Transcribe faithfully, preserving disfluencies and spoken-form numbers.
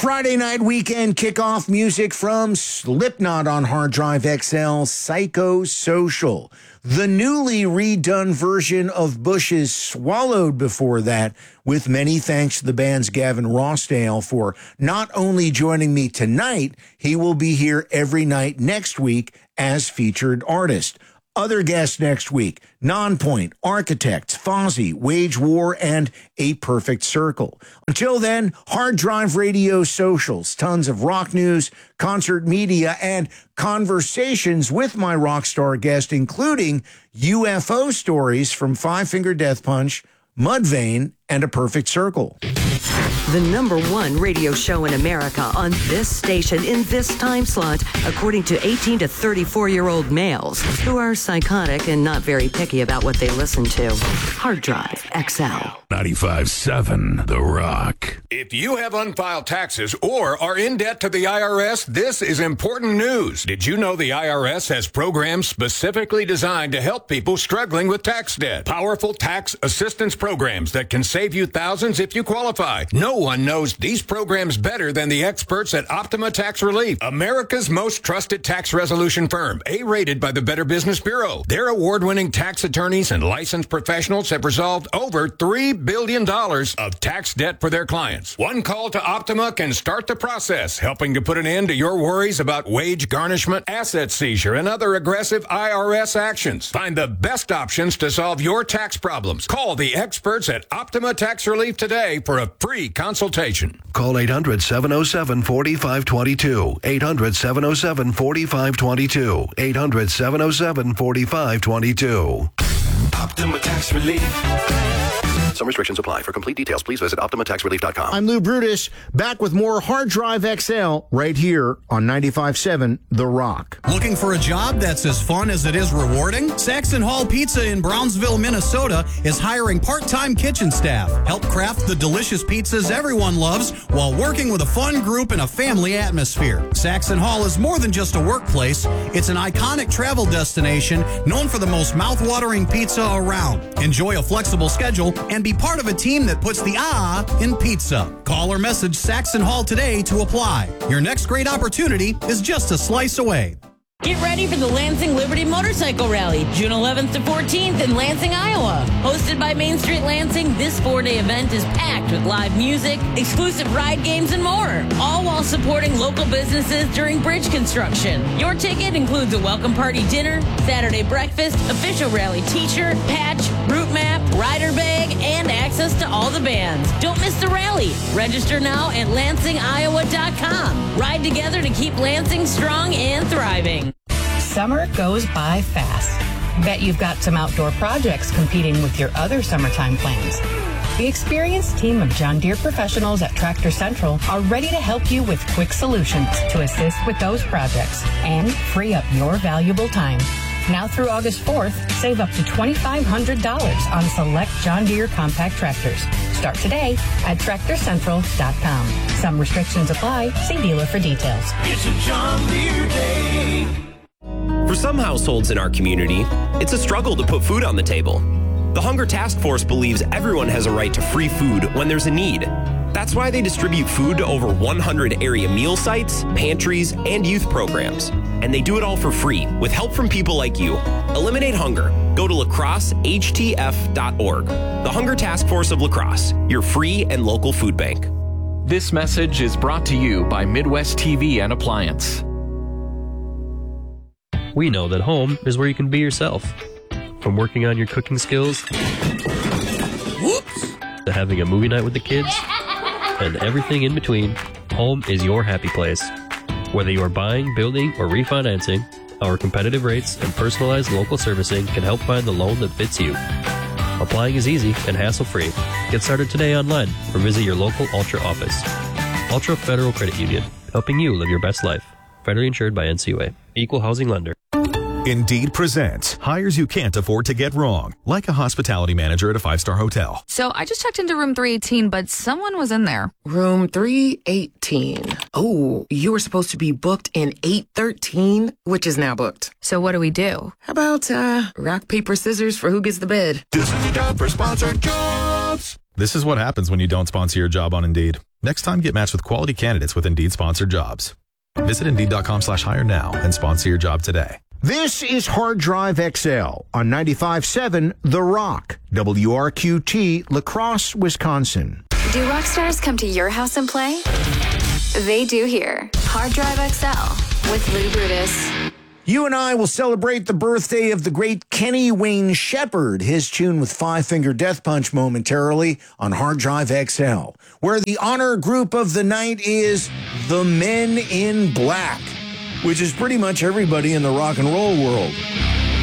Friday night weekend kickoff music from Slipknot on Hard Drive X L, Psychosocial. The newly redone version of Bush's Swallowed before that, with many thanks to the band's Gavin Rossdale for not only joining me tonight, he will be here every night next week as featured artist. Other guests next week, Nonpoint, Architects, Fozzy, Wage War, and A Perfect Circle. Until then, Hard Drive Radio socials, tons of rock news, concert media, and conversations with my rock star guest, including U F O stories from Five Finger Death Punch, Mudvayne, and A Perfect Circle. The number one radio show in America on this station in this time slot, according to eighteen to thirty-four-year-old males who are psychotic and not very picky about what they listen to. Hard Drive X L. ninety-five seven The Rock. If you have unfiled taxes or are in debt to the I R S, this is important news. Did you know the I R S has programs specifically designed to help people struggling with tax debt? Powerful tax assistance programs that can save you thousands if you qualify. No one knows these programs better than the experts at Optima Tax Relief, America's most trusted tax resolution firm, A-rated by the Better Business Bureau. Their award-winning tax attorneys and licensed professionals have resolved over three billion dollars of tax debt for their clients. One call to Optima can start the process, helping to put an end to your worries about wage garnishment, asset seizure, and other aggressive I R S actions. Find the best options to solve your tax problems. Call the experts at Optima Tax Relief today for a free consultation. Call eight hundred, seven oh seven, four five two two. eight hundred, seven oh seven, four five two two. eight hundred, seven oh seven, four five two two. Optima Tax Relief. Some restrictions apply. For complete details, please visit Optima Tax Relief dot com. I'm Lou Brutus, back with more Hard Drive X L right here on ninety-five seven The Rock. Looking for a job that's as fun as it is rewarding? Saxon Hall Pizza in Brownsville, Minnesota is hiring part-time kitchen staff. Help craft the delicious pizzas everyone loves while working with a fun group in a family atmosphere. Saxon Hall is more than just a workplace. It's an iconic travel destination known for the most mouth-watering pizza around. Enjoy a flexible schedule and be part of a team that puts the ah in pizza. Call or message Saxon Hall today to apply. Your next great opportunity is just a slice away. Get ready for the Lansing Liberty Motorcycle Rally, June eleventh to fourteenth in Lansing, Iowa. Hosted by Main Street Lansing, this four-day event is packed with live music, exclusive ride games, and more, all while supporting local businesses during bridge construction. Your ticket includes a welcome party dinner, Saturday breakfast, official rally t-shirt, patch, route map, rider bag, and access to all the bands. Don't miss the rally. Register now at lansing iowa dot com. Ride together to keep Lansing strong and thriving. Summer goes by fast. Bet you've got some outdoor projects competing with your other summertime plans. The experienced team of John Deere professionals at Tractor Central are ready to help you with quick solutions to assist with those projects and free up your valuable time. Now through August fourth, save up to twenty-five hundred dollars on select John Deere compact tractors. Start today at tractor central dot com. Some restrictions apply. See dealer for details. It's a John Deere day. For some households in our community, it's a struggle to put food on the table. The Hunger Task Force believes everyone has a right to free food when there's a need. That's why they distribute food to over one hundred area meal sites, pantries, and youth programs. And they do it all for free, with help from people like you. Eliminate hunger. Go to lacrosse h t f dot org. The Hunger Task Force of Lacrosse, your free and local food bank. This message is brought to you by Midwest T V and Appliance. We know that home is where you can be yourself. From working on your cooking skills, Whoops! to having a movie night with the kids, and everything in between, home is your happy place. Whether you are buying, building, or refinancing, our competitive rates and personalized local servicing can help find the loan that fits you. Applying is easy and hassle-free. Get started today online or visit your local Ultra office. Ultra Federal Credit Union, helping you live your best life. Federally insured by N C U A. Equal housing lender. Indeed presents hires you can't afford to get wrong, like a hospitality manager at a five-star hotel. So I just checked into room three eighteen, but someone was in there. Room three eighteen. Oh, you were supposed to be booked in eight thirteen, which is now booked. So what do we do? How about uh, rock, paper, scissors for who gets the bid? This is the job for sponsored jobs. This is what happens when you don't sponsor your job on Indeed. Next time, get matched with quality candidates with Indeed sponsored jobs. Visit Indeed.com slash hire now and sponsor your job today. This is Hard Drive X L on ninety-five point seven The Rock, W R Q T, La Crosse, Wisconsin. Do rock stars come to your house and play? They do here. Hard Drive X L with Lou Brutus. You and I will celebrate the birthday of the great Kenny Wayne Shepherd, his tune with Five Finger Death Punch momentarily on Hard Drive X L, where the honor group of the night is the Men in Black, which is pretty much everybody in the rock and roll world.